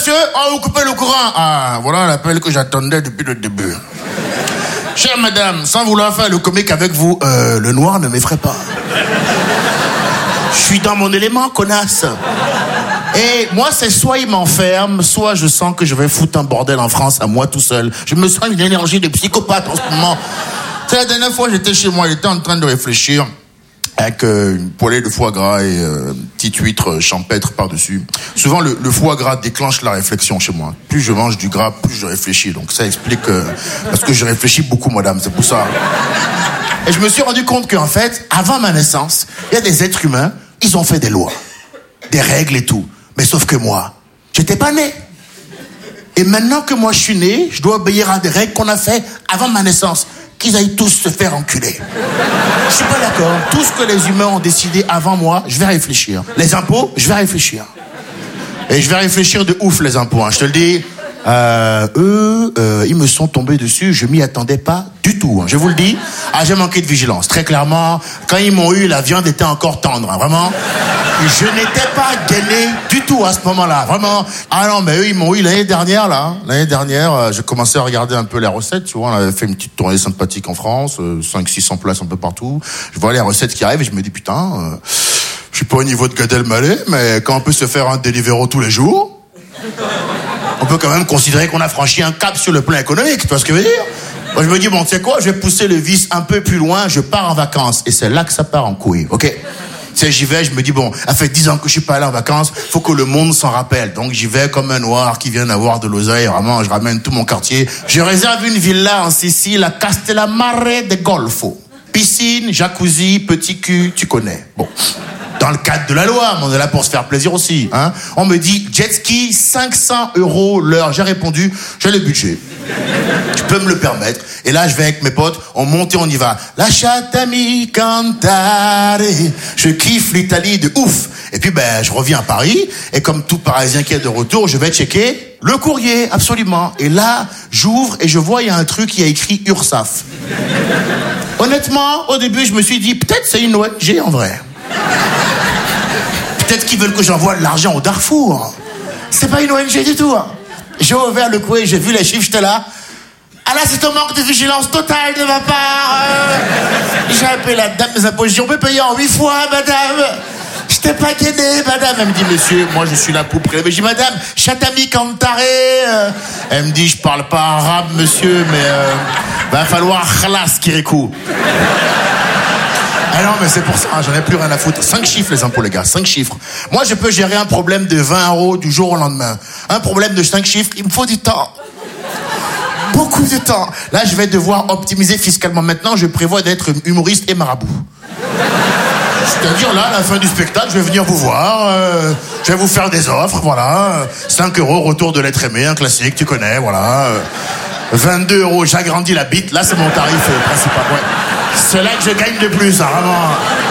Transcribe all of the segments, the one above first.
monsieur, vous coupez le courant. Ah, voilà l'appel que j'attendais depuis le début. Chère madame, sans vouloir faire le comique avec vous, le noir ne m'effraie pas. Je suis dans mon élément, connasse. Et moi, c'est soit il m'enferme, soit je sens que je vais foutre un bordel en France à moi tout seul. Je me sens une énergie de psychopathe en ce moment. C'est la dernière fois, j'étais chez moi, j'étais en train de réfléchir avec une poêlée de foie gras et petite huître champêtre par-dessus. Souvent, le foie gras déclenche la réflexion chez moi. Plus je mange du gras, plus je réfléchis. Donc ça explique parce que je réfléchis beaucoup, madame, c'est pour ça. Et je me suis rendu compte qu'en fait, avant ma naissance, il y a des êtres humains, ils ont fait des lois, des règles et tout. Mais sauf que moi, j'étais pas né. Et maintenant que moi je suis né, je dois obéir à des règles qu'on a fait avant ma naissance. Qu'ils aillent tous se faire enculer. Je suis pas d'accord. Tout ce que les humains ont décidé avant moi, je vais réfléchir. Les impôts, je vais réfléchir. Et je vais réfléchir de ouf, les impôts, hein. Je te le dis. Ils me sont tombés dessus, je m'y attendais pas du tout, hein. Je vous le dis. J'ai manqué de vigilance, très clairement. Quand ils m'ont eu, la viande était encore tendre, hein, vraiment. Je n'étais pas gainé du tout à ce moment-là, vraiment. Ah non, mais eux, ils m'ont eu l'année dernière, là. L'année dernière, j'ai commencé à regarder un peu les recettes, tu vois. On avait fait une petite tournée sympathique en France, 500-600 places un peu partout. Je vois les recettes qui arrivent et je me dis, putain, je suis pas au niveau de Gad Elmaleh, mais quand on peut se faire un Deliveroo tous les jours, on peut quand même considérer qu'on a franchi un cap sur le plan économique, tu vois ce que je veux dire? Moi, je me dis, bon, tu sais quoi, je vais pousser le vice un peu plus loin, je pars en vacances. Et c'est là que ça part en couille, ok? Tu sais, j'y vais, je me dis, bon, ça fait 10 ans que je suis pas allé en vacances, faut que le monde s'en rappelle. Donc, j'y vais comme un noir qui vient d'avoir de l'oseille, vraiment, je ramène tout mon quartier. Je réserve une villa en Sicile, à Castellammare de Golfo. Piscine, jacuzzi, petit cul, tu connais. Bon. Dans le cadre de la loi, on est là pour se faire plaisir aussi, hein. On me dit, jet ski, 500 € l'heure. J'ai répondu, j'ai le budget. Tu peux me le permettre. Et là, je vais avec mes potes, on monte et on y va. Lasciatemi cantare. Je kiffe l'Italie de ouf. Et puis, je reviens à Paris. Et comme tout Parisien qui est de retour, je vais checker le courrier, absolument. Et là, j'ouvre et je vois, il y a un truc qui a écrit URSAF. Honnêtement, au début, je me suis dit, peut-être c'est une ONG en vrai. Peut-être qu'ils veulent que j'envoie de l'argent au Darfour. C'est pas une ONG du tout, hein. J'ai ouvert le courrier, j'ai vu les chiffres, j'étais là. Ah là, c'est un manque de vigilance totale de ma part. J'ai appelé la dame des impôts, j'ai dit, on peut payer en 8 fois, madame. J'étais pas gainé, madame. Elle me dit, monsieur, moi je suis là pour prélever. J'ai dit, madame, chatami cantare. Elle me dit, je parle pas arabe, monsieur, mais va falloir khalas kirikou. Ah non, mais c'est pour ça, j'en ai plus rien à foutre. 5 chiffres, les impôts, les gars, 5 chiffres. Moi, je peux gérer un problème de 20 € du jour au lendemain. Un problème de 5 chiffres, il me faut du temps. Beaucoup de temps. Là, je vais devoir optimiser fiscalement. Maintenant, je prévois d'être humoriste et marabout. C'est-à-dire, là, à la fin du spectacle, je vais venir vous voir, je vais vous faire des offres, voilà. 5 € retour de l'être aimé, un classique, tu connais, voilà. 22 €, j'agrandis la bite. Là, c'est mon tarif principal, ouais. C'est là que je gagne de plus, hein, vraiment.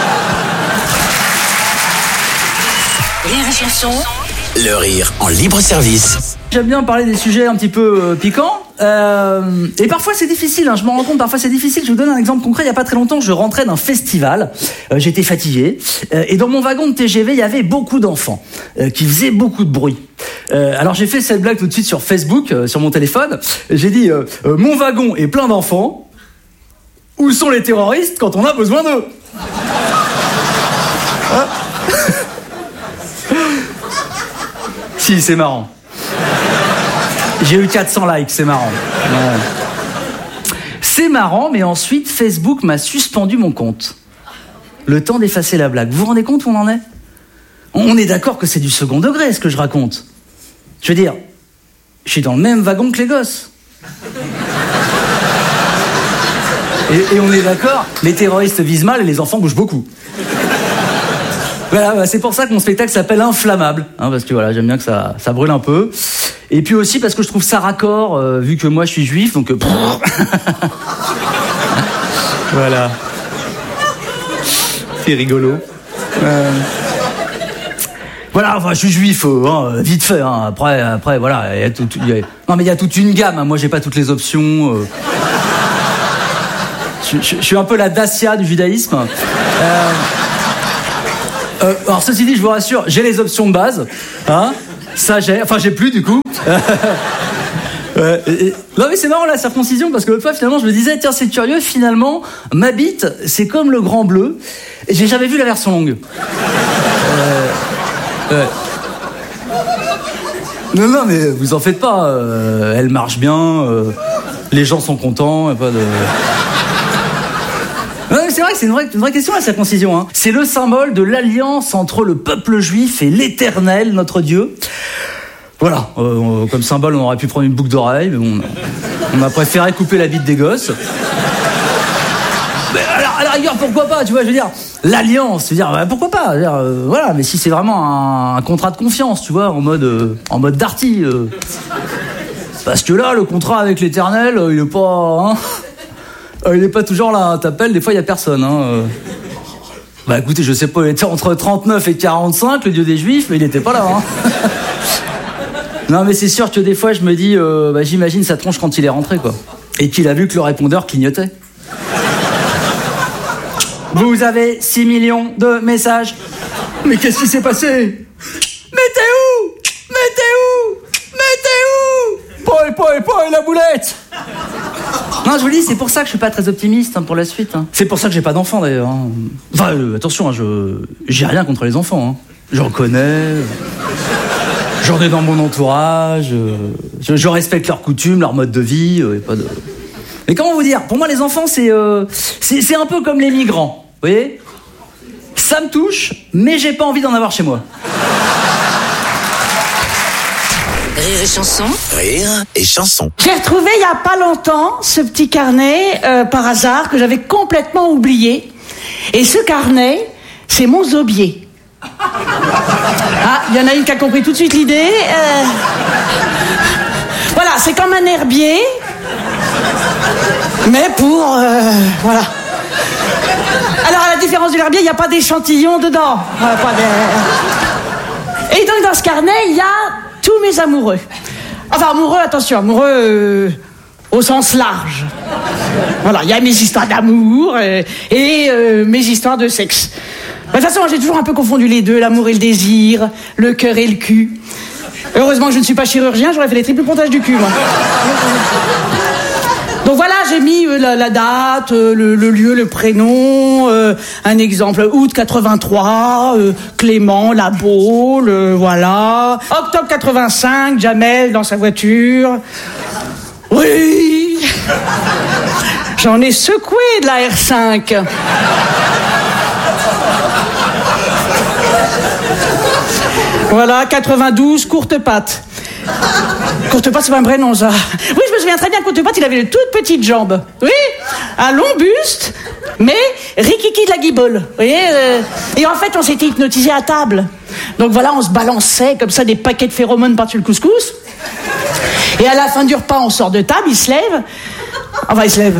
Rire et chanson. Le rire en libre service. J'aime bien parler des sujets un petit peu piquants. Et parfois c'est difficile, hein, je m'en rends compte, parfois c'est difficile. Je vous donne un exemple concret. Il n'y a pas très longtemps, je rentrais d'un festival. J'étais fatigué. Et dans mon wagon de TGV, il y avait beaucoup d'enfants qui faisaient beaucoup de bruit. Alors j'ai fait cette blague tout de suite sur Facebook, sur mon téléphone. J'ai dit, mon wagon est plein d'enfants. Où sont les terroristes quand on a besoin d'eux? Hein? Si, c'est marrant. J'ai eu 400 likes, c'est marrant. Ouais. C'est marrant, mais ensuite, Facebook m'a suspendu mon compte. Le temps d'effacer la blague. Vous vous rendez compte où on en est? On est d'accord que c'est du second degré, ce que je raconte. Je veux dire, je suis dans le même wagon que les gosses. Et on est d'accord, les terroristes visent mal et les enfants bougent beaucoup. Voilà, c'est pour ça que mon spectacle s'appelle Inflammable, hein, parce que voilà, j'aime bien que ça brûle un peu. Et puis aussi parce que je trouve ça raccord, vu que moi je suis juif, donc... Voilà. C'est rigolo. Voilà, enfin, je suis juif, vite fait. Hein. Après, voilà, non mais il y a toute une gamme. Hein. Moi, j'ai pas toutes les options. Je suis un peu la Dacia du judaïsme. Alors ceci dit, je vous rassure, j'ai les options de base, hein. Ça, j'ai plus du coup. Non mais c'est marrant la circoncision parce que l'autre fois finalement je me disais tiens c'est curieux finalement ma bite c'est comme le Grand Bleu et j'ai jamais vu la version longue. Non mais vous en faites pas, elle marche bien, les gens sont contents, y a pas de... Non, mais c'est vrai que c'est une vraie question la circoncision. Hein. C'est le symbole de l'alliance entre le peuple juif et l'Éternel, notre Dieu. Voilà, comme symbole, on aurait pu prendre une boucle d'oreille, mais bon, on a préféré couper la bite des gosses. Mais alors, à la rigueur, pourquoi pas, tu vois, je veux dire, l'alliance, je veux dire, bah, pourquoi pas, je veux dire, voilà, mais si c'est vraiment un contrat de confiance, tu vois, en mode Darty. Parce que là, le contrat avec l'Éternel, il est pas... Hein, il est pas toujours là, t'appelles, des fois, il y a personne, hein. Bah écoutez, je sais pas, il était entre 39 et 45, le Dieu des Juifs, mais il était pas là, hein. Non mais c'est sûr que des fois je me dis j'imagine sa tronche quand il est rentré quoi. Et qu'il a vu que le répondeur clignotait. Vous avez 6 millions de messages. Mais qu'est-ce qui s'est passé? Mais t'es où? Paul, la boulette. Non je vous dis c'est pour ça que je suis pas très optimiste pour la suite. Hein. C'est pour ça que j'ai pas d'enfants d'ailleurs. Hein. Enfin attention, j'ai rien contre les enfants. Hein. J'en connais. J'en ai dans mon entourage, je respecte leurs coutumes, leur mode de vie, pas de... Mais comment vous dire? Pour moi, les enfants, c'est un peu comme les migrants, vous voyez? Ça me touche, mais j'ai pas envie d'en avoir chez moi. Rire et chanson. Rire et chanson. J'ai retrouvé il y a pas longtemps ce petit carnet par hasard que j'avais complètement oublié. Et ce carnet, c'est mon zobier. Ah, il y en a une qui a compris tout de suite l'idée. Voilà, c'est comme un herbier, mais pour... voilà. Alors, à la différence de l'herbier, il n'y a pas d'échantillon dedans. Et donc, dans ce carnet, il y a tous mes amoureux. Enfin, amoureux, attention, amoureux au sens large. Voilà, il y a mes histoires d'amour et mes histoires de sexe. De toute façon, j'ai toujours un peu confondu les deux, l'amour et le désir, le cœur et le cul. Heureusement que je ne suis pas chirurgien, j'aurais fait les triples pontages du cul, moi. Donc voilà, j'ai mis la date, le lieu, le prénom, un exemple, août 83, Clément, La Baule, voilà. Octobre 85, Jamel dans sa voiture. Oui. J'en ai secoué de la R5. Voilà, 92, Courtepatte. Courtepatte, c'est pas un vrai nom, ça. Oui, je me souviens très bien, Courtepatte, il avait de toutes petites jambes. Oui, un long buste, mais rikiki de la guibole. Vous voyez, et en fait, on s'était hypnotisé à table. Donc voilà, on se balançait comme ça des paquets de phéromones par-dessus le couscous. Et à la fin du repas, on sort de table, il se lève. Enfin, il se lève.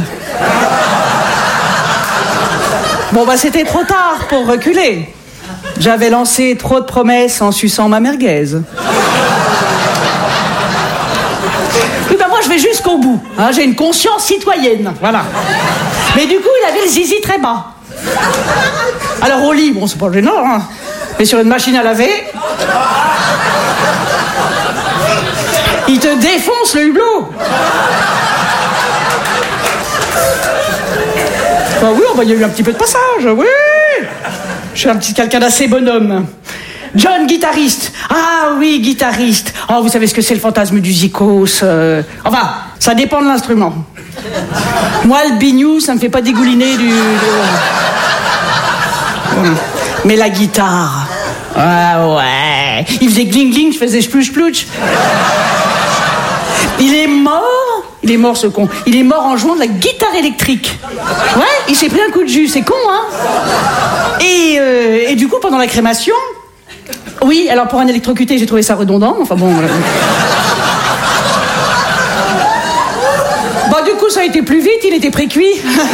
Bon, bah, c'était trop tard pour reculer. J'avais lancé trop de promesses en suçant ma merguez. Oui, ben moi, je vais jusqu'au bout. Hein, j'ai une conscience citoyenne, voilà. Mais du coup, il avait le zizi très bas. Alors, au lit, bon, c'est pas gênant, hein. Mais sur une machine à laver, il te défonce le hublot. Bah oui, il y a eu un petit peu de passage, oui. Je suis un petit quelqu'un d'assez bonhomme. John, guitariste. Ah oui, guitariste. Oh, vous savez ce que c'est le fantasme du zikos. Enfin, ça dépend de l'instrument. Moi, le bignou, ça me fait pas dégouliner du... Mais la guitare... Ah ouais. Il faisait gling-gling, je faisais splouch-splouch. Il est mort ce con. Il est mort en jouant de la guitare électrique. Ouais, il s'est pris un coup de jus, c'est con, hein. Et du coup, pendant la crémation... Oui, alors pour un électrocuté, j'ai trouvé ça redondant, enfin bon... Bon, du coup, ça a été plus vite, il était pré-cuit.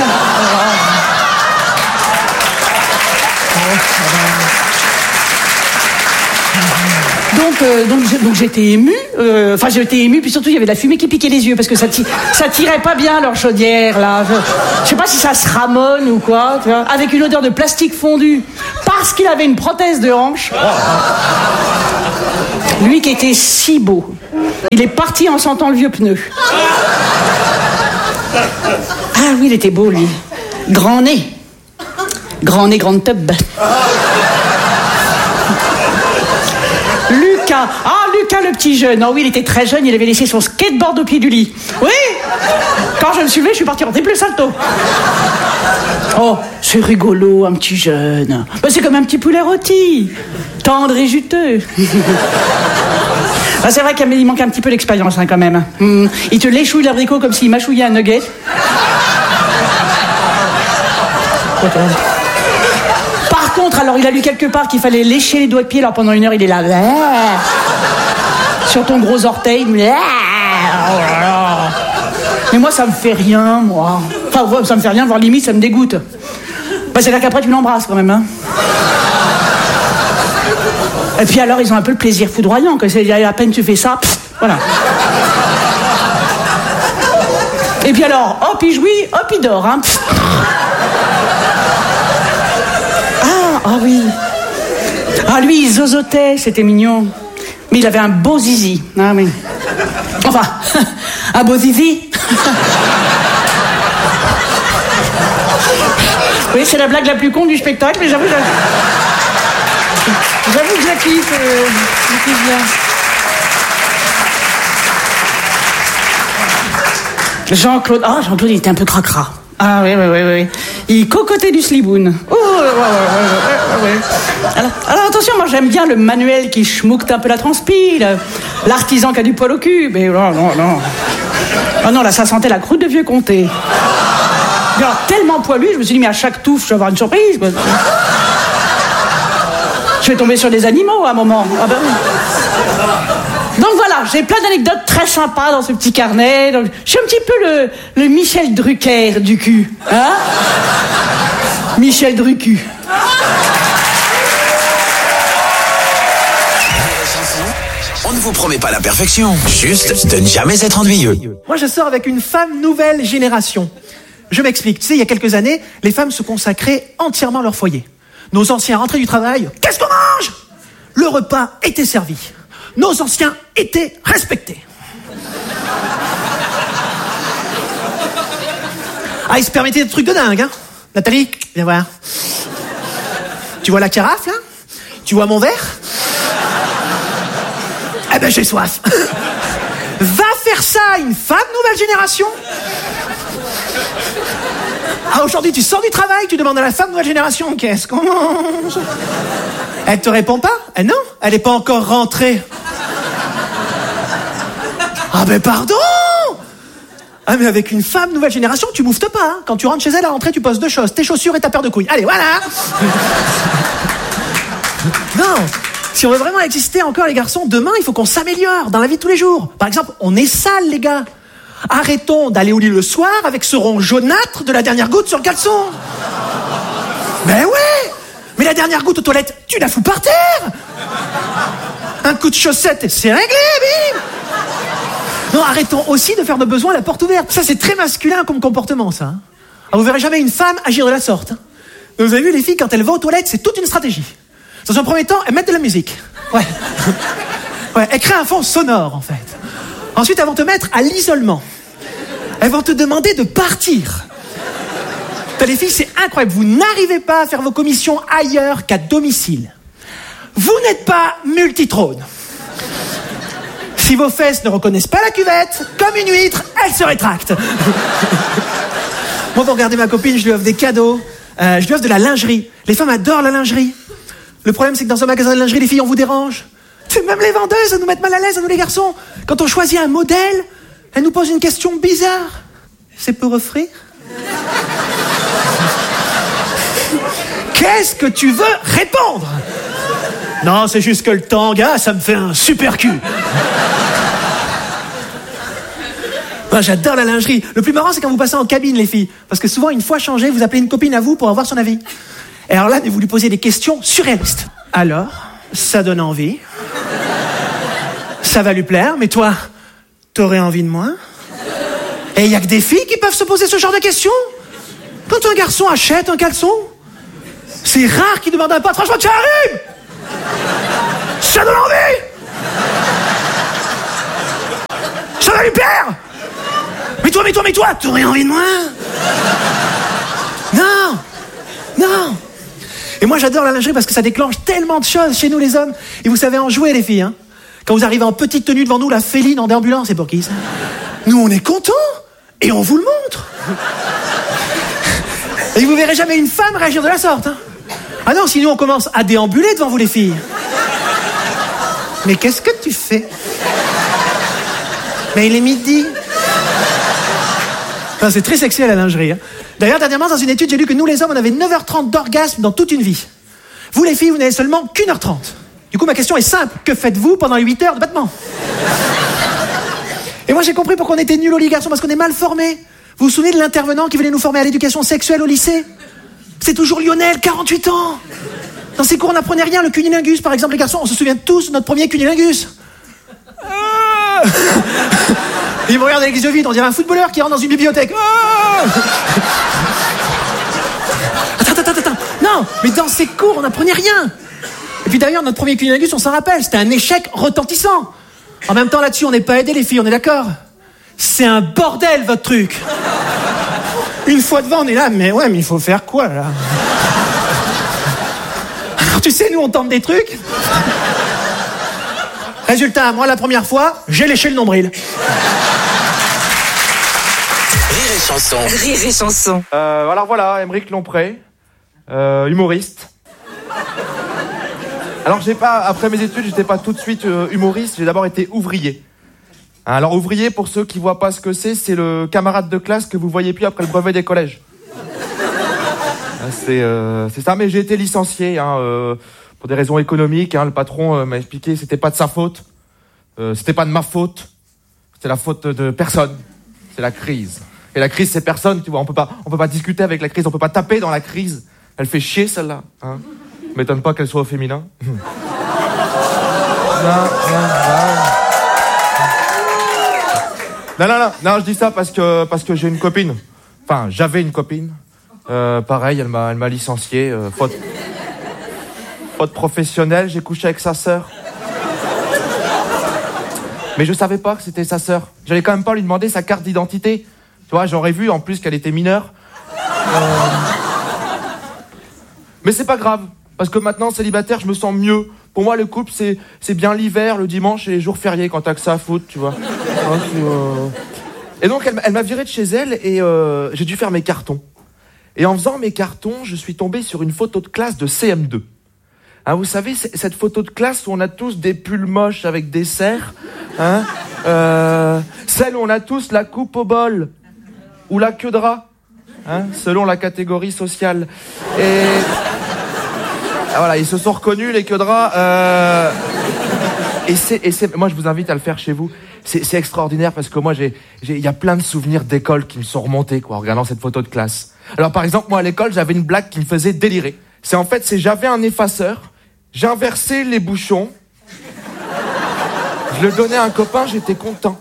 Donc j'étais émue, puis surtout il y avait de la fumée qui piquait les yeux parce que ça tirait pas bien leur chaudière là. Je sais pas si ça se ramone ou quoi, tu vois, avec une odeur de plastique fondu parce qu'il avait une prothèse de hanche. Lui qui était si beau. Il est parti en sentant le vieux pneu. Ah oui, il était beau, lui. Grand nez. Grand nez, grande tub. Lucas. Ah, Lucas, le petit jeune. Oh oui, il était très jeune, il avait laissé son skateboard au pied du lit. Oui. Quand je me suis levé, je suis parti en triple salto. Oh, c'est rigolo, un petit jeune. Ben, c'est comme un petit poulet rôti. Tendre et juteux. Ah, c'est vrai qu'il manque un petit peu d'expérience, hein, quand même. Il te léchouille l'abricot comme s'il mâchouillait un nugget. Par contre, alors il a lu quelque part qu'il fallait lécher les doigts de pied, alors pendant 1 heure il est là sur ton gros orteil. Mais moi ça me fait rien, moi. Enfin ça me fait rien, voire limite ça me dégoûte. Bah, c'est là qu'après tu l'embrasses quand même, hein. Et puis alors ils ont un peu le plaisir foudroyant, que c'est à peine tu fais ça, voilà. Et puis alors, hop il jouit, hop il dort, hein. Ah oui. Ah lui, il zozotait, c'était mignon. Mais il avait un beau zizi. Ah oui. Enfin, un beau zizi. Oui, c'est la blague la plus con du spectacle, mais j'avoue que je la kiffe. Je kiffe bien. Jean-Claude. Ah, Jean-Claude, il était un peu cracra. Ah oui. Il cocotait du sliboun. Oh, ouais. Alors attention, moi j'aime bien le manuel qui schmoucte un peu la transpi, l'artisan qui a du poil au cul, mais non. Oh non, là ça sentait la croûte de vieux comté. Alors, tellement poilu, je me suis dit, mais à chaque touffe, je vais avoir une surprise. Quoi. Je vais tomber sur des animaux à un moment. Ah ben oui. Donc voilà, j'ai plein d'anecdotes très sympas dans ce petit carnet. Donc, je suis un petit peu le Michel Drucker du cul. Hein? Michel Drucker. On ne vous promet pas la perfection, juste de ne jamais être ennuyeux. Moi, je sors avec une femme nouvelle génération. Je m'explique. Tu sais, il y a quelques années, les femmes se consacraient entièrement à leur foyer. Nos anciens rentraient du travail. Qu'est-ce qu'on mange? Le repas était servi. Nos anciens étaient respectés. Ah, ils se permettaient des trucs de dingue, hein. Nathalie, viens voir. Tu vois la carafe, là? Tu vois mon verre? Eh ben, j'ai soif. Va faire ça à une femme nouvelle génération? Ah, aujourd'hui, tu sors du travail, tu demandes à la femme nouvelle génération, qu'est-ce qu'on mange? Elle te répond pas? Eh non, elle n'est pas encore rentrée. Ah ben pardon! Ah mais avec une femme nouvelle génération, tu mouftes pas, hein. Quand tu rentres chez elle à l'entrée, tu poses 2 choses, tes chaussures et ta paire de couilles. Allez, voilà. Non, si on veut vraiment exister encore les garçons, demain il faut qu'on s'améliore dans la vie de tous les jours. Par exemple, on est sale les gars. Arrêtons d'aller au lit le soir avec ce rond jaunâtre de la dernière goutte sur le caleçon. Ben ouais. Mais la dernière goutte aux toilettes, tu la fous par terre. Un coup de chaussette et c'est réglé, bim. Non, arrêtons aussi de faire nos besoins à la porte ouverte. Ça, c'est très masculin comme comportement, ça. Alors, vous verrez jamais une femme agir de la sorte. Vous avez vu, les filles, quand elles vont aux toilettes, c'est toute une stratégie. Dans un premier temps, elles mettent de la musique. Ouais. Ouais, elles créent un fond sonore, en fait. Ensuite, elles vont te mettre à l'isolement. Elles vont te demander de partir. Les filles, c'est incroyable. Vous n'arrivez pas à faire vos commissions ailleurs qu'à domicile. Vous n'êtes pas multitrône. Si vos fesses ne reconnaissent pas la cuvette, comme une huître, elles se rétractent. Moi, pour regarder ma copine, je lui offre des cadeaux. Je lui offre de la lingerie. Les femmes adorent la lingerie. Le problème, c'est que dans un magasin de lingerie, les filles, on vous dérange. C'est même les vendeuses, elles nous mettent mal à l'aise, à nous les garçons. Quand on choisit un modèle, elles nous posent une question bizarre. C'est pour offrir? Qu'est-ce que tu veux répondre? Non, c'est juste que le tanga, ça me fait un super cul. Moi, j'adore la lingerie. Le plus marrant, c'est quand vous passez en cabine, les filles. Parce que souvent, une fois changé, vous appelez une copine à vous pour avoir son avis. Et alors là, vous lui posez des questions surréalistes. Alors, ça donne envie. Ça va lui plaire, mais toi, t'aurais envie de moi? Et il n'y a que des filles qui peuvent se poser ce genre de questions? Quand un garçon achète un caleçon, c'est rare qu'il demande à un pote, franchement, tu arrives? Ça donne envie! Salut père! Mais toi, t'aurais envie de moi? Non. Et moi j'adore la lingerie parce que ça déclenche tellement de choses chez nous les hommes. Et vous savez en jouer les filles, hein. Quand vous arrivez en petite tenue devant nous, la féline en déambulant, c'est pour qui ça? Nous on est contents et on vous le montre. Et vous verrez jamais une femme réagir de la sorte, hein. Ah non, sinon on commence à déambuler devant vous les filles. Mais qu'est-ce que tu fais? Mais il est midi. Enfin, c'est très sexy à la lingerie, hein. D'ailleurs, dernièrement, dans une étude, j'ai lu que nous, les hommes, on avait 9h30 d'orgasme dans toute une vie. Vous, les filles, vous n'avez seulement qu'1h30. Du coup, ma question est simple. Que faites-vous pendant les 8 heures de battement? Et moi, j'ai compris pourquoi on était nuls au lit, garçons, parce qu'on est mal formés. Vous vous souvenez de l'intervenant qui voulait nous former à l'éducation sexuelle au lycée? C'est toujours Lionel, 48 ans. Dans ses cours, on n'apprenait rien. Le cunilingus, par exemple, les garçons, on se souvient tous de notre premier cunilingus. Il me regarde avec les yeux vides, on dirait un footballeur qui rentre dans une bibliothèque. Attends. Non, mais dans ces cours, on n'apprenait rien. Et puis d'ailleurs, notre premier cunilingus, on s'en rappelle, c'était un échec retentissant. En même temps, là-dessus, on n'est pas aidés, les filles, on est d'accord? C'est un bordel, votre truc. Une fois devant, on est là, mais il faut faire quoi, là? Alors, tu sais, nous, on tente des trucs. Résultat, moi, la première fois, j'ai léché le nombril. Rire et chanson. Alors voilà, Aymeric Lompré, humoriste. Alors après mes études, j'étais pas tout de suite humoriste, j'ai d'abord été ouvrier. Alors ouvrier, pour ceux qui voient pas ce que c'est le camarade de classe que vous voyez plus après le brevet des collèges. C'est ça, mais j'ai été licencié pour des raisons économiques. Le patron m'a expliqué que c'était pas de sa faute, c'était pas de ma faute, c'était la faute de personne. C'est la crise. Et la crise, c'est personne, tu vois. On peut pas discuter avec la crise, on peut pas taper dans la crise. Elle fait chier, celle-là. Hein. M'étonne pas qu'elle soit au féminin. Non, je dis ça parce que j'ai une copine. Enfin, j'avais une copine. Pareil, elle m'a licencié. Faute professionnelle, j'ai couché avec sa sœur. Mais je savais pas que c'était sa sœur. J'allais quand même pas lui demander sa carte d'identité. Tu vois, j'aurais vu en plus qu'elle était mineure. Mais c'est pas grave, parce que maintenant, célibataire, je me sens mieux. Pour moi, le couple, c'est bien l'hiver, le dimanche et les jours fériés, quand t'as que ça à foutre, tu vois. Et donc, elle m'a viré de chez elle et j'ai dû faire mes cartons. Et en faisant mes cartons, je suis tombé sur une photo de classe de CM2. Hein, vous savez, cette photo de classe où on a tous des pulls moches avec des serres, hein, celle où on a tous la coupe au bol ou la queue de rat, hein, selon la catégorie sociale. Et voilà, ils se sont reconnus les queues de rat. Moi, je vous invite à le faire chez vous. C'est extraordinaire parce que moi, il y a plein de souvenirs d'école qui me sont remontés, quoi, en regardant cette photo de classe. Alors, par exemple, moi, à l'école, j'avais une blague qui me faisait délirer. J'avais un effaceur, j'inversais les bouchons, je le donnais à un copain, j'étais content.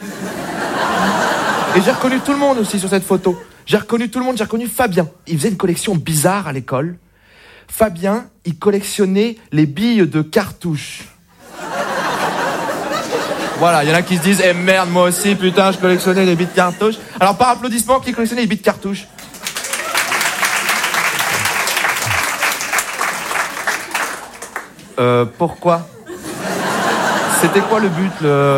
Et j'ai reconnu tout le monde aussi sur cette photo. J'ai reconnu Fabien. Il faisait une collection bizarre à l'école. Fabien, il collectionnait les billes de cartouches. Voilà, il y en a qui se disent « Eh merde, moi aussi, putain, je collectionnais les billes de cartouches. » Alors, par applaudissement, qui collectionnait les billes de cartouches? Pourquoi? C'était quoi le but,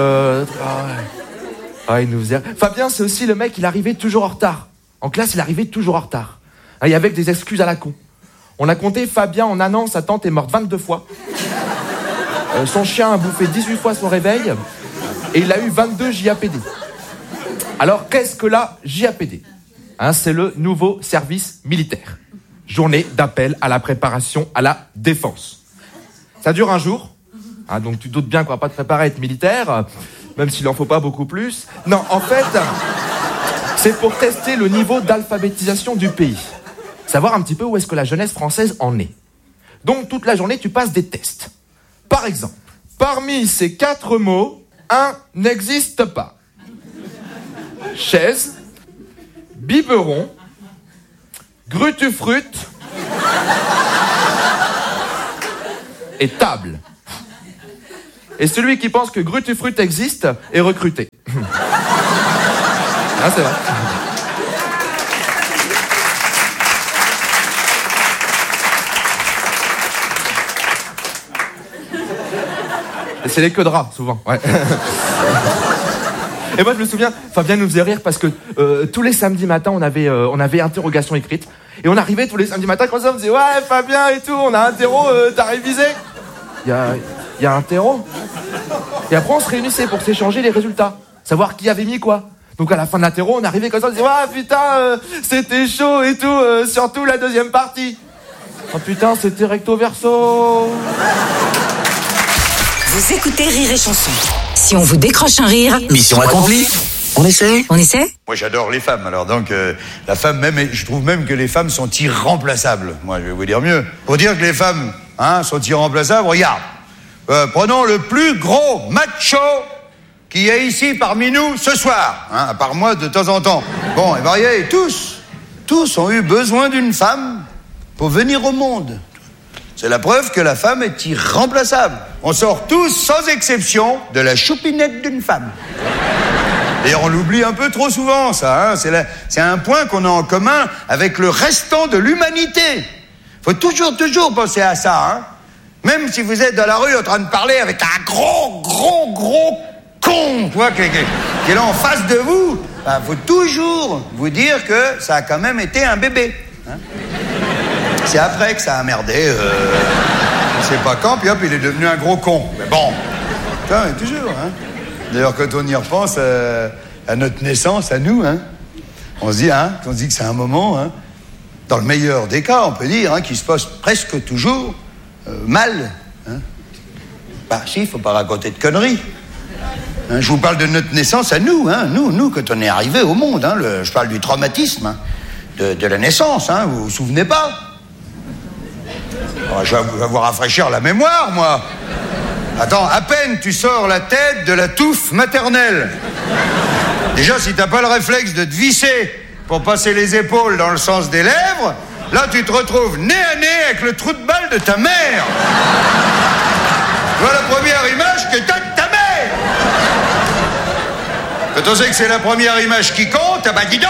il nous faisait... Fabien, c'est aussi le mec, il arrivait toujours en retard. En classe, il arrivait toujours en retard. Et avec des excuses à la con. On a compté Fabien en un an, sa tante est morte 22 fois. Son chien a bouffé 18 fois son réveil. Et il a eu 22 JAPD. Alors, qu'est-ce que la JAPD? C'est le nouveau service militaire. Journée d'appel à la préparation à la défense. Ça dure un jour. Donc tu doutes bien qu'on va pas te préparer à être militaire, même s'il en faut pas beaucoup plus. Non, en fait, c'est pour tester le niveau d'alphabétisation du pays. Savoir un petit peu où est-ce que la jeunesse française en est. Donc toute la journée, tu passes des tests. Par exemple, parmi ces 4 mots, un n'existe pas. Chaise, biberon, grutufrute et table. Et celui qui pense que grutufrute existe est recruté. Ah, c'est vrai. C'est les queues de rats, souvent. Ouais. Et moi, je me souviens, Fabien nous faisait rire parce que tous les samedis matins, on avait interrogation écrite. Et on arrivait tous les samedis matins, comme ça, on disait « Ouais, Fabien et tout, on a interro, t'as révisé ?» Il y a interro. Et après, on se réunissait pour s'échanger les résultats. Savoir qui avait mis quoi. Donc, à la fin de l'interro, on arrivait comme ça, on disait « Ouais, putain, c'était chaud et tout, surtout la deuxième partie. » Oh putain, c'était recto verso. Vous écoutez Rire et Chanson. Si on vous décroche un rire, Mission accomplie. On essaie. on essaie? Moi, j'adore les femmes. Alors donc, la femme même, je trouve même que les femmes sont irremplaçables. Moi, je vais vous dire mieux. Pour dire que les femmes sont irremplaçables, regarde. Prenons le plus gros macho qui est ici parmi nous ce soir. À part moi, de temps en temps. Bon, et voyez, tous ont eu besoin d'une femme pour venir au monde. C'est la preuve que la femme est irremplaçable. On sort tous, sans exception, de la choupinette d'une femme. D'ailleurs, on l'oublie un peu trop souvent, ça. C'est un point qu'on a en commun avec le restant de l'humanité. Faut toujours penser à ça. Même si vous êtes dans la rue en train de parler avec un gros con, tu vois, qui est là en face de vous, faut toujours vous dire que ça a quand même été un bébé. C'est après que ça a merdé, on sait pas quand, puis hop, il est devenu un gros con. Mais bon, putain, toujours, D'ailleurs, quand on y repense à notre naissance, à nous, on se dit que c'est un moment, dans le meilleur des cas, on peut dire, qui se passe presque toujours mal. Bah si, il faut pas raconter de conneries. Je vous parle de notre naissance à nous, nous, quand on est arrivé au monde. Je parle du traumatisme de la naissance, vous vous souvenez pas? Je vais vous rafraîchir la mémoire, moi. Attends, à peine tu sors la tête de la touffe maternelle. Déjà, si t'as pas le réflexe de te visser pour passer les épaules dans le sens des lèvres, là, tu te retrouves nez à nez avec le trou de balle de ta mère. Voilà la première image que t'as de ta mère. Quand on sait que c'est la première image qui compte, bah dis donc.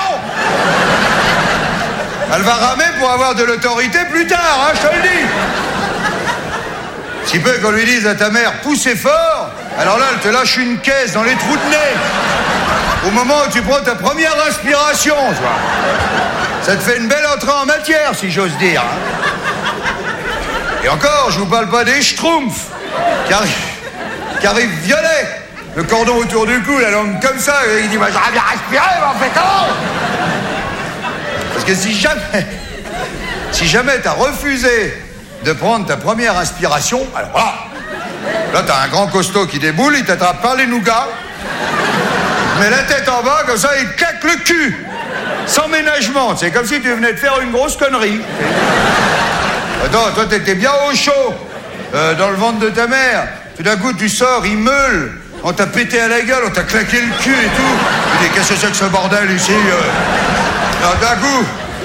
Elle va ramer pour avoir de l'autorité plus tard, je te le dis. Si peu qu'on lui dise à ta mère, poussez fort, alors là, elle te lâche une caisse dans les trous de nez. Au moment où tu prends ta première inspiration, tu vois. Ça te fait une belle entrée en matière, si j'ose dire. Et encore, je vous parle pas des schtroumpfs qui arrivent violets, le cordon autour du cou, la langue comme ça, et il dit, j'aurais bien respiré, mais on fait comment? Parce que si jamais t'as refusé de prendre ta première inspiration, alors là t'as un grand costaud qui déboule, il t'attrape par les nougats, il met la tête en bas, comme ça il te claque le cul, sans ménagement, c'est comme si tu venais de faire une grosse connerie. Attends, toi t'étais bien au chaud, dans le ventre de ta mère, tout d'un coup tu sors, il meule, on t'a pété à la gueule, on t'a claqué le cul et tout, tu dis qu'est-ce que c'est que ce bordel ici Alors d'un coup,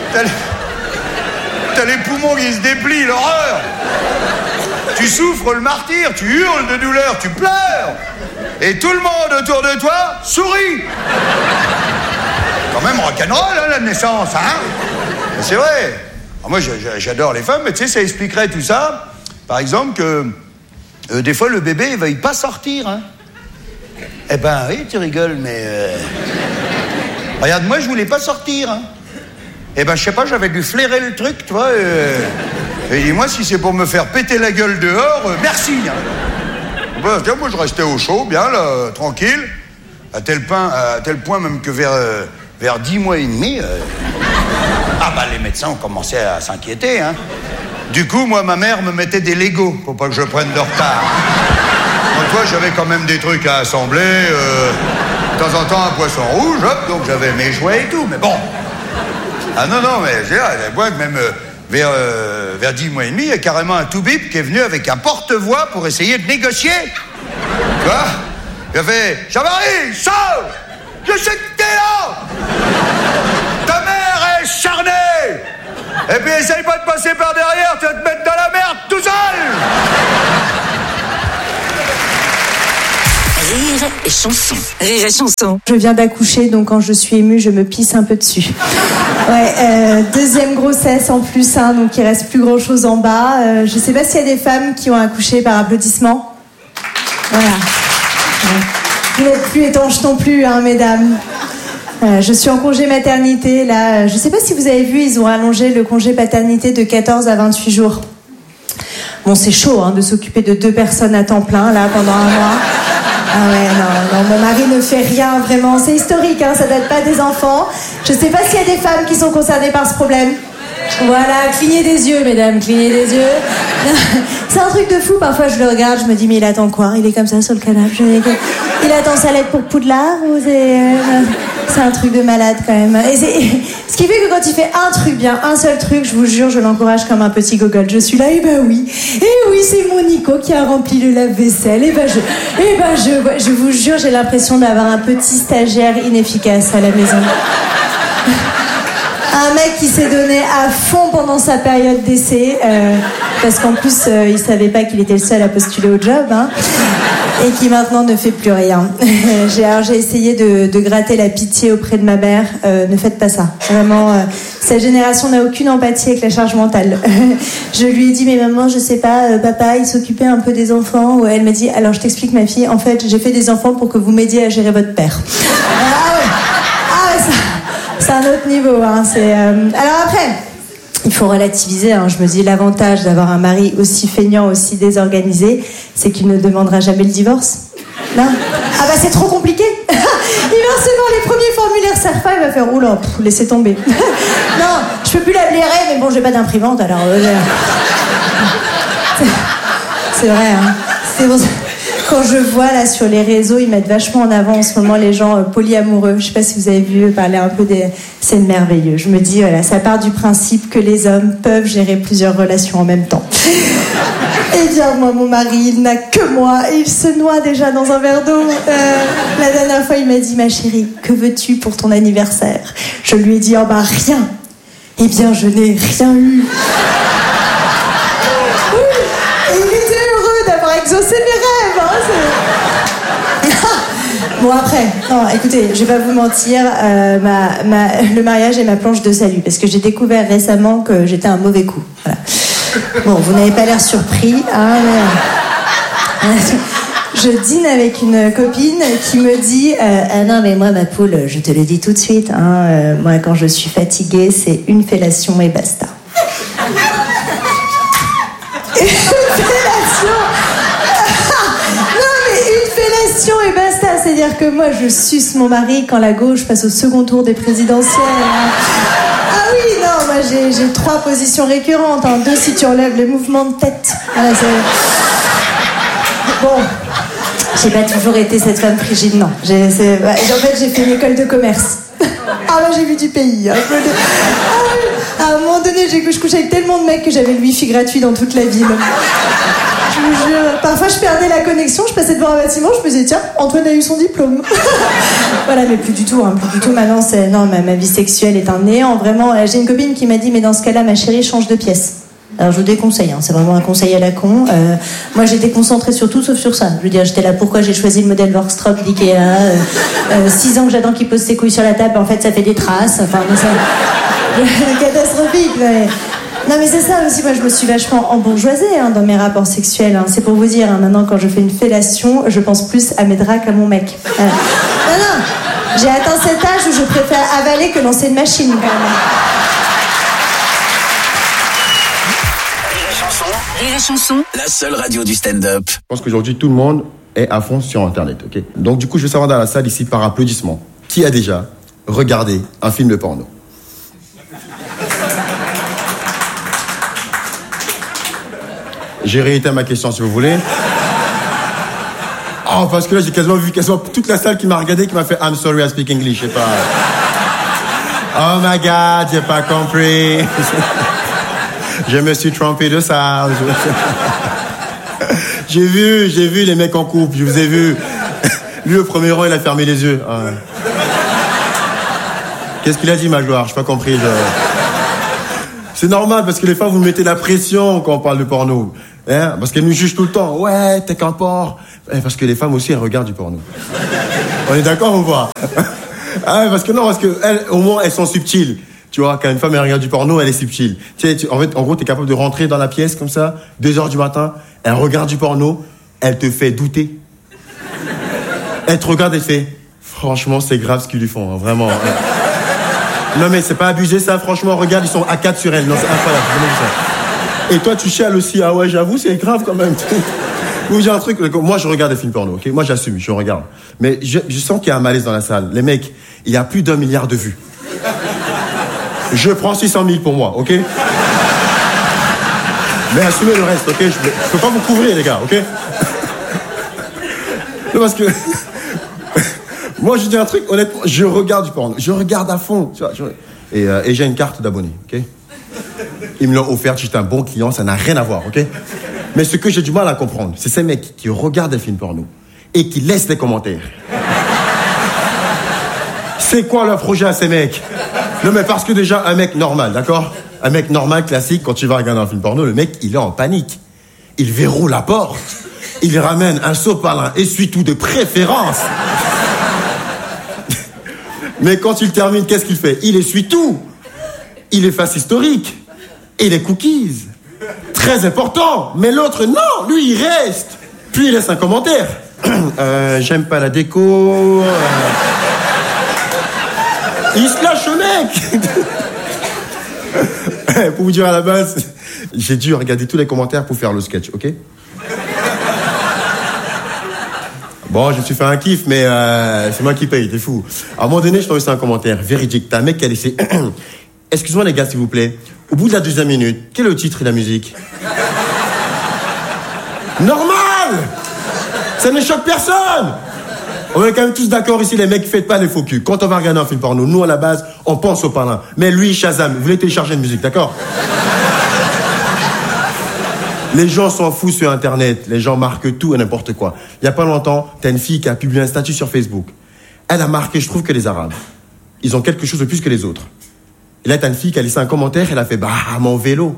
t'as les poumons qui se déplient, l'horreur. Tu souffres le martyre, tu hurles de douleur, tu pleures. Et tout le monde autour de toi sourit. Quand même rock'n'roll, la naissance, C'est vrai. Alors moi, j'adore les femmes, mais tu sais, ça expliquerait tout ça. Par exemple, que des fois, le bébé, il veuille pas sortir, Eh ben, oui, tu rigoles, mais... Regarde, moi, je voulais pas sortir, Eh ben, je sais pas, j'avais dû flairer le truc, tu vois. Et dis-moi, si c'est pour me faire péter la gueule dehors, merci. Moi, je restais au chaud, bien, là, tranquille. À tel point même que vers 10 mois et demi, les médecins ont commencé à s'inquiéter, Du coup, moi, ma mère me mettait des Legos pour pas que je prenne de retard. Donc, toi, j'avais quand même des trucs à assembler. De temps en temps, un poisson rouge, hop, donc j'avais mes jouets et tout, mais bon. Non, mais j'ai que même vers 10 mois et demi, il y a carrément un tout-bip qui est venu avec un porte-voix pour essayer de négocier. Tu vois? Il a fait, Jean-Marie, sors! Je sais que t'es là! Ta mère est charnée! Et puis essaye pas de passer par derrière, tu vas te mettre dans la merde tout seul! Rire et chanson. Rire et chanson. Je viens d'accoucher, donc quand je suis émue, je me pisse un peu dessus. Ouais, deuxième grossesse en plus, hein, donc il reste plus grand chose en bas. Je sais pas s'il y a des femmes qui ont accouché par applaudissement. Voilà. Ouais. Vous n'êtes plus étanches non plus, hein, mesdames. Je suis en congé maternité, là. Je sais pas si vous avez vu, ils ont allongé le congé paternité de 14 à 28 jours. Bon, c'est chaud, hein, de s'occuper de 2 personnes à temps plein, là, pendant un mois. Ah ouais, non, mon mari ne fait rien, vraiment. C'est historique, hein, ça date pas des enfants. Je sais pas s'il y a des femmes qui sont concernées par ce problème. Voilà, clignez des yeux, mesdames, clignez des yeux. C'est un truc de fou, parfois je le regarde, je me dis, mais il attend quoi? Il est comme ça sur le canapé. Il attend sa lettre pour Poudlard ou c'est un truc de malade quand même. Et ce qui fait que quand il fait un truc bien, un seul truc, je vous jure, je l'encourage comme un petit gogol. Je suis là, et ben oui, c'est mon Nico qui a rempli le lave-vaisselle. Je vous jure, j'ai l'impression d'avoir un petit stagiaire inefficace à la maison. Un mec qui s'est donné à fond pendant sa période d'essai, parce qu'en plus, il savait pas qu'il était le seul à postuler au job, hein, et qui maintenant ne fait plus rien. J'ai essayé de gratter la pitié auprès de ma mère. Ne faites pas ça. Vraiment, cette génération n'a aucune empathie avec la charge mentale. Je lui ai dit, mais maman, je sais pas, papa, il s'occupait un peu des enfants. Ouais, elle m'a dit, alors je t'explique ma fille, en fait, j'ai fait des enfants pour que vous m'aidiez à gérer votre père. C'est un autre niveau, hein. Alors après, il faut relativiser, hein. Je me dis, l'avantage d'avoir un mari aussi feignant, aussi désorganisé, c'est qu'il ne demandera jamais le divorce. Non. Ah bah c'est trop compliqué. Il va recevoir les premiers formulaires Serpa, il va faire, oula, laissez tomber. Non, je peux plus l'appeler Ray, mais bon, j'ai pas d'imprimante, alors... C'est vrai, hein. C'est bon. Quand je vois là sur les réseaux, ils mettent vachement en avant en ce moment les gens polyamoureux. Je sais pas si vous avez vu parler un peu des... C'est merveilleux. Je me dis, voilà, ça part du principe que les hommes peuvent gérer plusieurs relations en même temps. Eh bien, moi, mon mari, il n'a que moi et il se noie déjà dans un verre d'eau. La dernière fois, il m'a dit, ma chérie, que veux-tu pour ton anniversaire? Je lui ai dit, oh bah rien. Eh bien, je n'ai rien eu. Et il était heureux d'avoir exaucé mes rêves, hein, Bon après, non, écoutez, je vais pas vous mentir, le mariage est ma planche de salut, parce que j'ai découvert récemment que j'étais un mauvais coup. Voilà. Bon, vous n'avez pas l'air surpris, hein, mais... Je dîne avec une copine qui me dit ah non mais moi ma poule, je te le dis tout de suite, hein, moi quand je suis fatiguée, c'est une fellation et basta. Et basta, c'est-à-dire que moi je suce mon mari quand la gauche passe au second tour des présidentielles. Ah oui, non, moi j'ai 3 positions récurrentes, hein. 2 si tu enlèves les mouvements de tête. Voilà, bon, j'ai pas toujours été cette femme frigide, non. En fait, j'ai fait une école de commerce. Ah bah j'ai vu du pays. Hein. À un moment donné, je couchais avec tellement de mecs que j'avais le wifi gratuit dans toute la ville. Je vous jure, parfois je perdais la connexion, je passais devant un bâtiment, je me disais tiens, Antoine a eu son diplôme. Voilà, mais plus du tout, hein, plus du tout. Maintenant, ma vie sexuelle est un néant, vraiment. J'ai une copine qui m'a dit mais dans ce cas-là, ma chérie, change de pièce. Alors je vous déconseille, hein, c'est vraiment un conseil à la con. Moi j'étais concentrée sur tout sauf sur ça. Je veux dire, j'étais là, pourquoi j'ai choisi le modèle Workstrop d'Ikea 6 ans que j'attends qu'il pose ses couilles sur la table, en fait ça fait des traces. Enfin, catastrophique. Mais... Non mais c'est ça aussi, moi je me suis vachement embourgeoisée hein, dans mes rapports sexuels. Hein. C'est pour vous dire, hein, maintenant quand je fais une fellation, je pense plus à mes draps qu'à mon mec. Non, j'ai atteint cet âge où je préfère avaler que lancer une machine quand même. Rire et chanson, la seule radio du stand-up. Je pense qu'aujourd'hui, tout le monde est à fond sur Internet, ok? Donc, du coup, je veux savoir dans la salle, ici, par applaudissement, qui a déjà regardé un film porno? J'ai réitéré ma question, si vous voulez. Oh, parce que là, j'ai quasiment vu toute la salle qui m'a regardé, qui m'a fait « I'm sorry, I speak English », je sais pas. Oh my God, j'ai pas compris. Je me suis trompé de ça. J'ai vu les mecs en couple, je vous ai vu. Lui, au premier rang, il a fermé les yeux. Qu'est-ce qu'il a dit, Magloire? Je n'ai pas compris. C'est normal parce que les femmes, vous mettez la pression quand on parle de porno. Hein, parce qu'elles nous jugent tout le temps. Ouais, t'es qu'un porc. Parce que les femmes aussi, elles regardent du porno. On est d'accord ou pas? Ah, parce que elles, au moins, elles sont subtiles. Tu vois, quand une femme elle regarde du porno, elle est subtile. En gros, t'es capable de rentrer dans la pièce comme ça, 2h du matin, elle regarde du porno, elle te fait douter. Elle te regarde et fait, franchement, c'est grave ce qu'ils lui font, hein, vraiment. Non mais c'est pas abusé ça, franchement, regarde, ils sont à 4 sur elle. Non, c'est incroyable, ça. Et toi, tu chiales aussi, ah ouais, j'avoue, c'est grave quand même. Vous j'ai un truc, moi je regarde des films porno, ok? Moi j'assume, je regarde. Mais je sens qu'il y a un malaise dans la salle. Les mecs, il y a plus d'1 milliard de vues. Je prends 600 000 pour moi, ok? Mais assumez le reste, ok? Je peux pas vous couvrir, les gars, ok? Non, parce que... Moi, je dis un truc, honnêtement, je regarde du porno. Je regarde à fond, tu vois. Et j'ai une carte d'abonné, ok? Ils me l'ont offerte, j'étais un bon client, ça n'a rien à voir, ok? Mais ce que j'ai du mal à comprendre, c'est ces mecs qui regardent des films porno et qui laissent des commentaires. C'est quoi leur projet à ces mecs? Non mais parce que déjà, un mec normal, d'accord? Un mec normal, classique, quand tu vas regarder un film porno, le mec, il est en panique. Il verrouille la porte. Il ramène un sopalin, essuie-tout de préférence. Mais quand il termine, qu'est-ce qu'il fait? Il essuie tout. Il efface historique. Et les cookies. Très important. Mais l'autre, non, lui, il reste. Puis il laisse un commentaire. J'aime pas la déco. Il se lâche au mec. Pour vous dire à la base, j'ai dû regarder tous les commentaires pour faire le sketch, ok? Bon, je me suis fait un kiff, mais c'est moi qui paye, t'es fou. À un moment donné, je t'ai laissé un commentaire véridique. T'as un mec qui a laissé... Excuse-moi les gars, s'il vous plaît. Au bout de la 2e minute, quel est le titre et la musique? Normal! Ça ne choque personne! On est quand même tous d'accord ici, les mecs, faites pas les faux culs. Quand on va regarder un film porno, nous, à la base, on pense au parrain. Mais lui, Shazam, vous voulez télécharger une musique, d'accord? Les gens s'en foutent sur Internet. Les gens marquent tout et n'importe quoi. Il y a pas longtemps, t'as une fille qui a publié un statut sur Facebook. Elle a marqué, je trouve que les Arabes, ils ont quelque chose de plus que les autres. Et là, t'as une fille qui a laissé un commentaire, elle a fait, bah, mon vélo.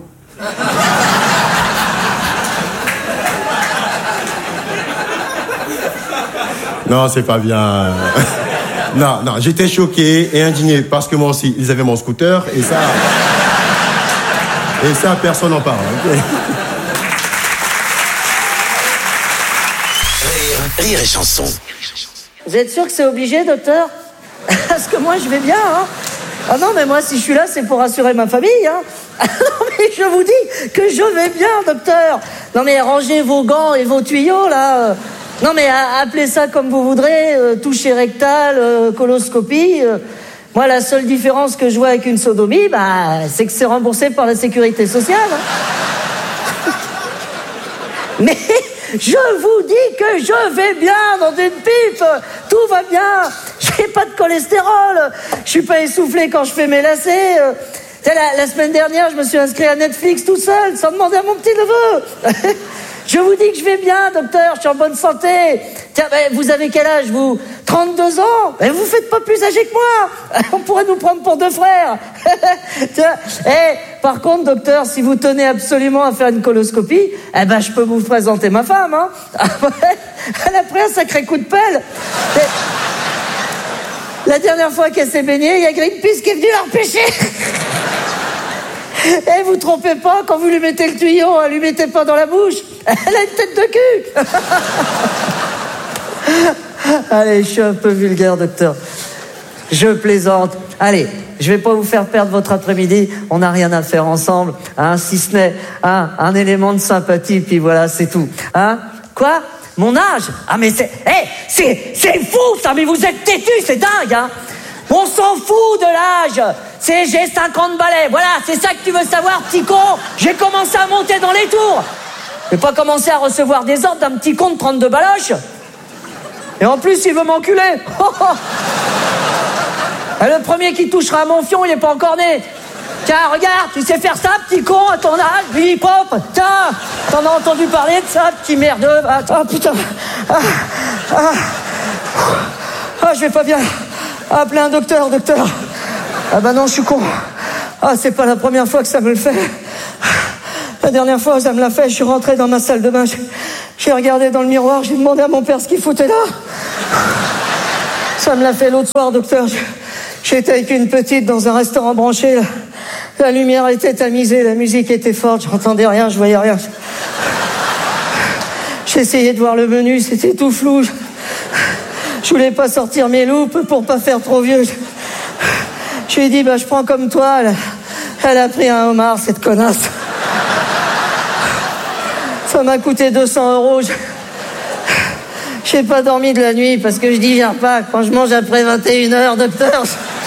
Non, c'est pas bien. Non, j'étais choqué et indigné parce que moi aussi, ils avaient mon scooter et ça, personne n'en parle. Okay. Rire et chanson. Vous êtes sûr que c'est obligé, docteur? Parce que moi, je vais bien, hein. Ah non, mais moi, si je suis là, c'est pour rassurer ma famille, hein. Non, mais je vous dis que je vais bien, docteur. Non, mais rangez vos gants et vos tuyaux, là. Non, mais appelez ça comme vous voudrez, toucher rectal, coloscopie. Moi, la seule différence que je vois avec une sodomie, bah, c'est que c'est remboursé par la sécurité sociale. Hein. Mais je vous dis que je vais bien dans une pipe. Tout va bien. J'ai pas de cholestérol. Je suis pas essoufflé quand je fais mes lacets. La semaine dernière, je me suis inscrit à Netflix tout seul, sans demander à mon petit neveu. Je vous dis que je vais bien, docteur, je suis en bonne santé. Tiens, vous avez quel âge, vous? 32 ans? Vous faites pas plus âgé que moi. On pourrait nous prendre pour 2 frères. Tiens, par contre, docteur, si vous tenez absolument à faire une coloscopie, je peux vous présenter ma femme, hein. Elle a pris un sacré coup de pelle. La dernière fois qu'elle s'est baignée, il y a Greenpeace qui est venu la repêcher. Et vous trompez pas, quand vous lui mettez le tuyau, lui mettez pas dans la bouche. Elle a une tête de cul. Allez, je suis un peu vulgaire, docteur. Je plaisante. Allez, je vais pas vous faire perdre votre après-midi. On n'a rien à faire ensemble, hein, si ce n'est un élément de sympathie, puis voilà, c'est tout. Hein? Quoi? Mon âge? Ah mais c'est fou ça, mais vous êtes têtu, c'est dingue, hein. On s'en fout de l'âge. J'ai 50 balais. Voilà, c'est ça que tu veux savoir, petit con. J'ai commencé à monter dans les tours. J'ai pas commencé à recevoir des ordres d'un petit con de 32 baloches. Et en plus, il veut m'enculer. Et le premier qui touchera à mon fion, il est pas encore né. Tiens, regarde, tu sais faire ça, petit con, à ton âge, Billy Pop. Tiens, t'en as entendu parler de ça, petit merdeux. Ah, putain. Je vais pas bien. Appelez un docteur. Ah bah non, je suis con. Ah, c'est pas la première fois que ça me le fait. La dernière fois, ça me l'a fait, je suis rentré dans ma salle de bain, j'ai regardé dans le miroir, j'ai demandé à mon père ce qu'il foutait là. Ça me l'a fait l'autre soir, docteur. J'étais avec une petite dans un restaurant branché. La lumière était tamisée, la musique était forte, j'entendais rien, je voyais rien. J'essayais de voir le menu, c'était tout flou. Je voulais pas sortir mes loupes pour pas faire trop vieux. Je lui ai dit, je prends comme toi. Elle a pris un homard, cette connasse. Ça m'a coûté 200 €. J'ai pas dormi de la nuit parce que je digère pas. Quand je mange après 21h, docteur,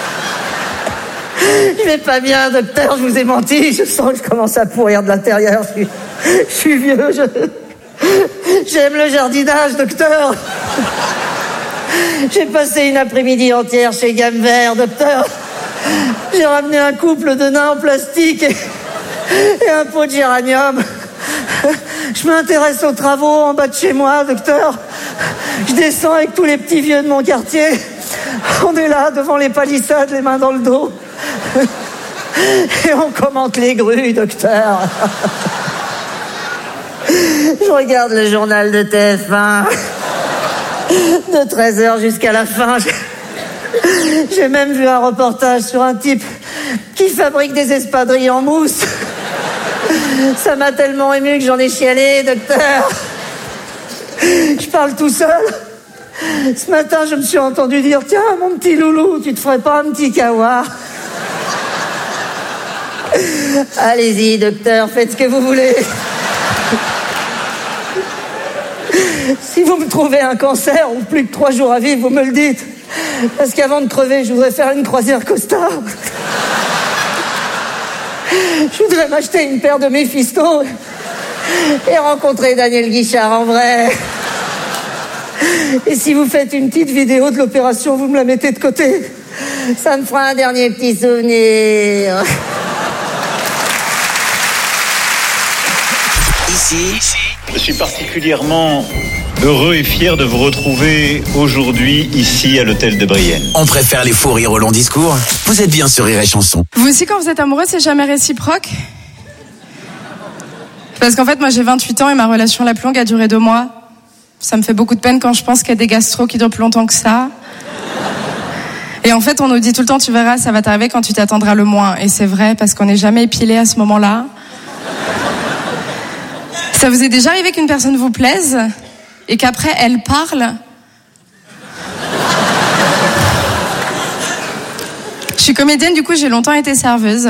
je vais pas bien, docteur, je vous ai menti. Je sens que je commence à pourrir de l'intérieur. Je suis vieux, j'aime le jardinage, docteur. J'ai passé une après-midi entière chez Gamme Vert, docteur. J'ai ramené un couple de nains en plastique et un pot de géranium. Je m'intéresse aux travaux en bas de chez moi, docteur. Je descends avec tous les petits vieux de mon quartier. On est là, devant les palissades, les mains dans le dos. Et on commente les grues, docteur. Je regarde le journal de TF1 de 13h jusqu'à la fin. J'ai même vu un reportage sur un type qui fabrique des espadrilles en mousse. Ça m'a tellement ému que j'en ai chialé, docteur. Je parle tout seul. Ce matin, je me suis entendu dire, tiens, mon petit loulou, tu te ferais pas un petit kawa? Allez-y, docteur, faites ce que vous voulez. Si vous me trouvez un cancer ou plus que 3 jours à vivre, vous me le dites. Parce qu'avant de crever, je voudrais faire une croisière Costa. Je voudrais m'acheter une paire de Mephisto et rencontrer Daniel Guichard en vrai. Et si vous faites une petite vidéo de l'opération, vous me la mettez de côté. Ça me fera un dernier petit souvenir. Ici, je suis particulièrement heureux et fier de vous retrouver aujourd'hui ici à l'hôtel de Brienne. On préfère les faux rires au long discours. Vous êtes bien sur Rire et Chanson. Vous aussi, quand vous êtes amoureux, c'est jamais réciproque? Parce qu'en fait, moi j'ai 28 ans et ma relation la plus longue a duré 2 mois. Ça me fait beaucoup de peine quand je pense qu'il y a des gastros qui durent plus longtemps que ça. Et en fait, on nous dit tout le temps, tu verras, ça va t'arriver quand tu t'attendras le moins. Et c'est vrai, parce qu'on n'est jamais épilé à ce moment-là. Ça vous est déjà arrivé qu'une personne vous plaise et qu'après elle parle? Je suis comédienne, du coup j'ai longtemps été serveuse.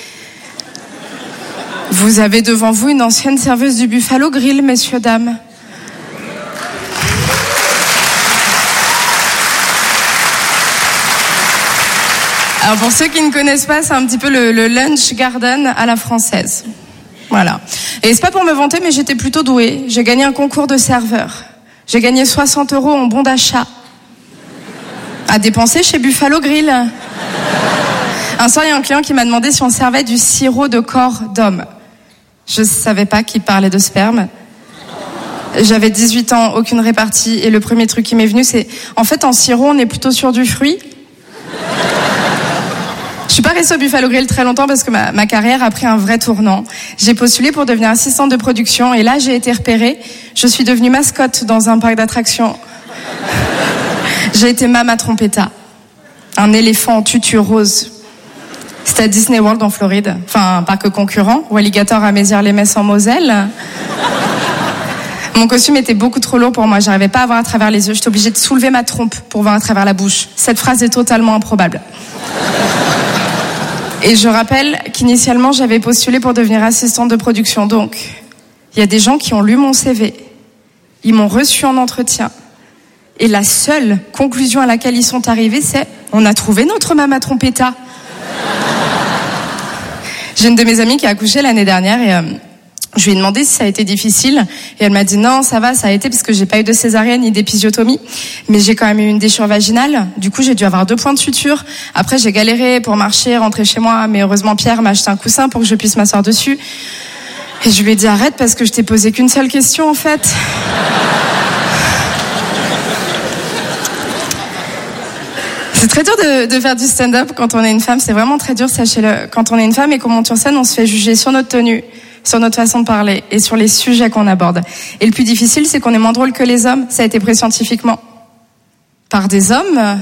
Vous avez devant vous une ancienne serveuse du Buffalo Grill, messieurs, dames. Alors pour ceux qui ne connaissent pas, c'est un petit peu le lunch garden à la française. Voilà. Et c'est pas pour me vanter, mais j'étais plutôt douée. J'ai gagné un concours de serveur. J'ai gagné 60 € en bon d'achat à dépenser chez Buffalo Grill. Un soir, il y a un client qui m'a demandé si on servait du sirop de corps d'homme. Je savais pas qu'il parlait de sperme. J'avais 18 ans, aucune répartie, et le premier truc qui m'est venu, c'est en fait en sirop, on est plutôt sur du fruit. Je suis pas restée au Buffalo Grill très longtemps parce que ma carrière a pris un vrai tournant. J'ai postulé pour devenir assistante de production et là j'ai été repérée. Je suis devenue mascotte dans un parc d'attractions. J'ai été Mama Trompetta, un éléphant en tutu rose. C'était à Disney World en Floride, enfin un parc concurrent, ou Alligator à Mézières-les-Messes en Moselle. Mon costume était beaucoup trop lourd pour moi, j'arrivais pas à voir à travers les yeux, j'étais obligée de soulever ma trompe pour voir à travers la bouche. Cette phrase est totalement improbable. Et je rappelle qu'initialement, j'avais postulé pour devenir assistante de production. Donc, il y a des gens qui ont lu mon CV. Ils m'ont reçu en entretien. Et la seule conclusion à laquelle ils sont arrivés, c'est « On a trouvé notre Mama Trompetta ». J'ai une de mes amies qui a accouché l'année dernière et je lui ai demandé si ça a été difficile. Et elle m'a dit non, ça va, ça a été parce que j'ai pas eu de césarienne ni d'épisiotomie. Mais j'ai quand même eu une déchirure vaginale. Du coup, j'ai dû avoir 2 points de suture. Après, j'ai galéré pour marcher, rentrer chez moi. Mais heureusement, Pierre m'a acheté un coussin pour que je puisse m'asseoir dessus. Et je lui ai dit arrête parce que je t'ai posé qu'une seule question en fait. C'est très dur de faire du stand-up quand on est une femme, c'est vraiment très dur, sachez-le. Quand on est une femme et qu'on monte sur scène, on se fait juger sur notre tenue, sur notre façon de parler et sur les sujets qu'on aborde. Et le plus difficile, c'est qu'on est moins drôle que les hommes, ça a été prouvé scientifiquement. Par des hommes.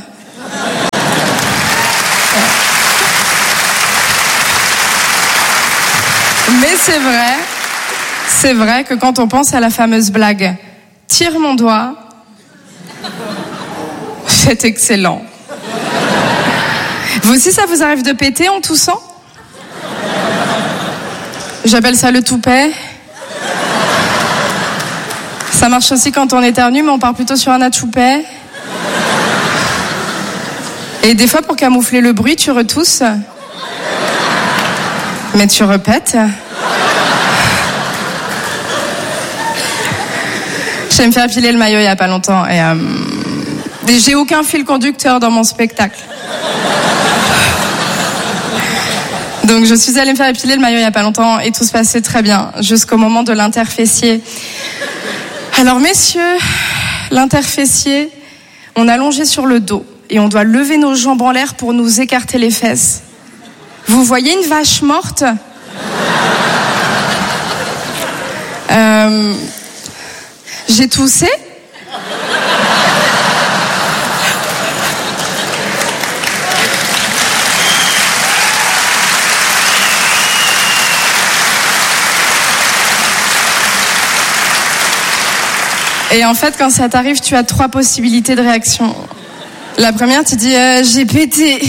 Mais c'est vrai que quand on pense à la fameuse blague « Tire mon doigt », c'est excellent. Vous aussi, ça vous arrive de péter en toussant? J'appelle ça le toupet. Ça marche aussi quand on éternue, mais on part plutôt sur un atchoupet. Et des fois, pour camoufler le bruit, tu retousses. Mais tu répètes. J'ai me faire piler le maillot il y a pas longtemps et j'ai aucun fil conducteur dans mon spectacle. Donc je suis allée me faire épiler le maillot il y a pas longtemps et tout se passait très bien jusqu'au moment de l'interfessier. Alors messieurs, l'interfessier, on est allongé sur le dos et on doit lever nos jambes en l'air pour nous écarter les fesses. Vous voyez une vache morte ? J'ai toussé. Et en fait, quand ça t'arrive, tu as 3 possibilités de réaction. La première, tu dis j'ai pété.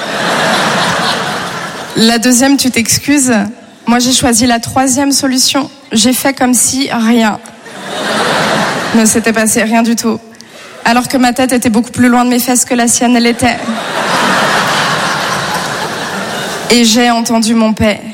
La deuxième, tu t'excuses. Moi, j'ai choisi la 3e solution. J'ai fait comme si rien ne s'était passé, rien du tout. Alors que ma tête était beaucoup plus loin de mes fesses que la sienne, elle était. Et j'ai entendu mon père.